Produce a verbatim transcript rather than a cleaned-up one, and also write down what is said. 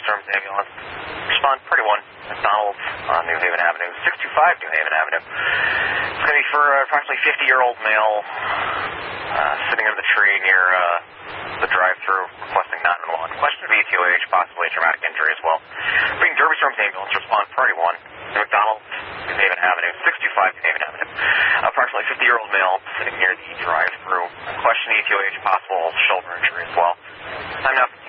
Service Ambulance. Respond pretty one. McDonald's on New Haven Avenue, six two five New Haven Avenue. It's going to be for an approximately fifty-year-old male uh, sitting under the tree near uh, the drive-thru requesting nine one one. Question of E T O H, possibly a traumatic injury as well. Bring Derby Storms Ambulance, respond priority one. McDonald's, New Haven Avenue, six two five New Haven Avenue. Approximately fifty-year-old male sitting near the drive-thru. Question E T O H, possible shoulder injury as well. Time now.